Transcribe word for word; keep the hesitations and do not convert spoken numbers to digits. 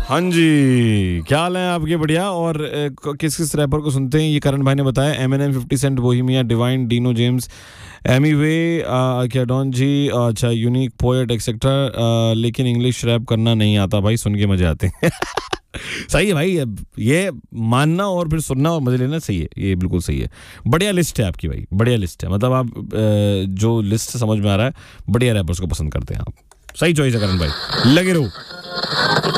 हाँ जी, क्या हाल है आपके? बढ़िया। और किस किस रैपर को सुनते हैं ये करण भाई ने बताया। Eminem, fifty cent, Bohemia, divine, Dino James, Amy वे, क्या डॉन जी, अच्छा यूनिक पोएट एक्सेट्रा। लेकिन इंग्लिश रैप करना नहीं आता भाई, सुन के मजे आते हैं। सही है भाई, ये मानना और फिर सुनना और मजे लेना सही है, ये बिल्कुल सही है। बढ़िया लिस्ट है आपकी भाई, बढ़िया लिस्ट है। मतलब आप जो लिस्ट समझ में आ रहा है, बढ़िया रैपर्स को पसंद करते हैं आप। सही चॉइस है करण भाई, लगे रहो।